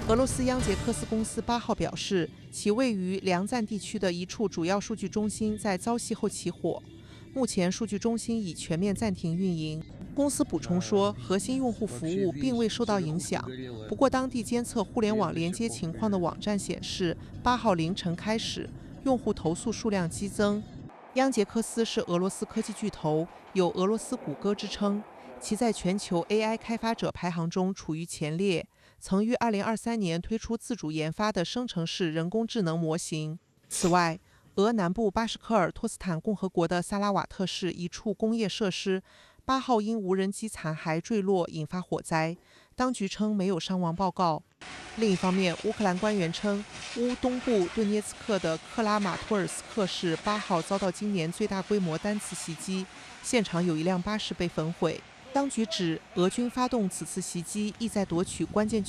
俄罗斯央捷克斯公司8号表示，其位于梁赞地区的一处主要数据中心在遭袭后起火，目前数据中心已全面暂停运营。公司补充说，核心用户服务并未受到影响。不过，当地监测互联网连接情况的网站显示，8号凌晨开始，用户投诉数量激增。央捷克斯是俄罗斯科技巨头，有“俄罗斯谷歌”之称，其在全球 AI 开发者排行中处于前列。曾于2023年推出自主研发的生成式人工智能模型。此外，俄南部巴什科尔托斯坦共和国的萨拉瓦特市一处工业设施8号因无人机残骸坠落引发火灾，当局称没有伤亡报告。另一方面，乌克兰官员称，乌东部顿涅茨克的克拉马托尔斯克市8号遭到今年最大规模单次袭击，现场有一辆巴士被焚毁。当局指，俄军发动此次袭击意在夺取关键